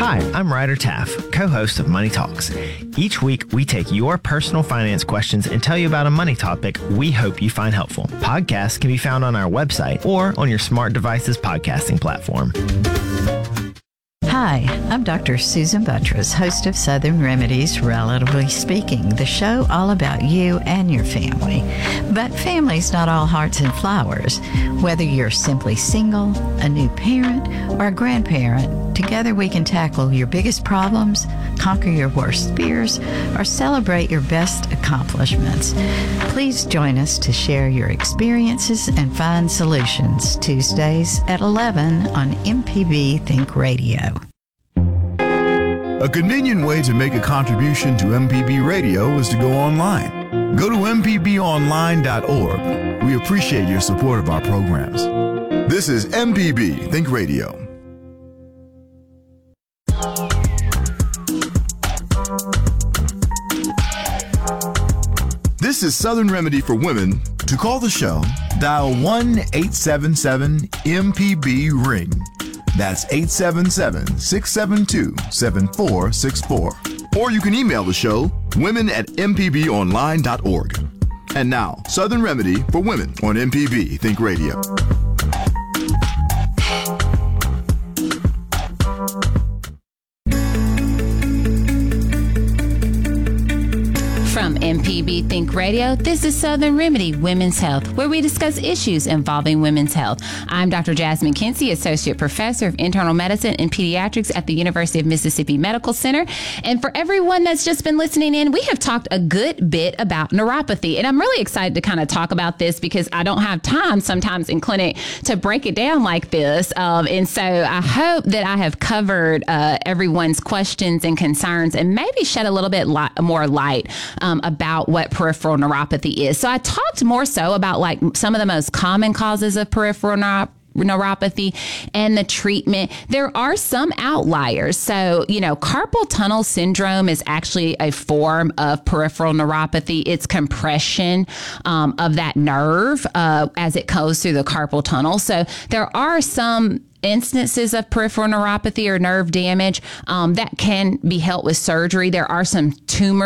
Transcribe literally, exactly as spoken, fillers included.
Hi, I'm Ryder Taff, co-host of Money Talks. Each week, we take your personal finance questions and tell you about a money topic we hope you find helpful. Podcasts can be found on our website or on your smart device's podcasting platform. Hi, I'm Doctor Susan Buttress, host of Southern Remedies, Relatively Speaking, the show all about you and your family. But family's not all hearts and flowers. Whether you're simply single, a new parent, or a grandparent, together we can tackle your biggest problems, conquer your worst fears, or celebrate your best accomplishments. Please join us to share your experiences and find solutions Tuesdays at eleven on M P B Think Radio. A convenient way to make a contribution to M P B Radio is to go online. Go to m p b online dot org. We appreciate your support of our programs. This is M P B Think Radio. This is Southern Remedy for Women. To call the show, dial one eight seven seven M P B ring. That's eight seven seven, six seven two, seven four six four. Or you can email the show, women at m p b online dot org. And now, Southern Remedy for Women on M P B Think Radio. From M P B Think Radio, this is Southern Remedy Women's Health, where we discuss issues involving women's health. I'm Doctor Jasmine Kinsey, Associate Professor of Internal Medicine and Pediatrics at the University of Mississippi Medical Center. And for everyone that's just been listening in, we have talked a good bit about neuropathy. And I'm really excited to kind of talk about this because I don't have time sometimes in clinic to break it down like this. Um, and so I hope that I have covered uh, everyone's questions and concerns and maybe shed a little bit li- more light Um, about what peripheral neuropathy is. So I talked more so about like some of the most common causes of peripheral neuropathy. neuropathy and the treatment. There are some outliers. So, you know, carpal tunnel syndrome is actually a form of peripheral neuropathy. It's compression um, of that nerve uh, as it goes through the carpal tunnel. So there are some instances of peripheral neuropathy or nerve damage um, that can be helped with surgery. There are some tumor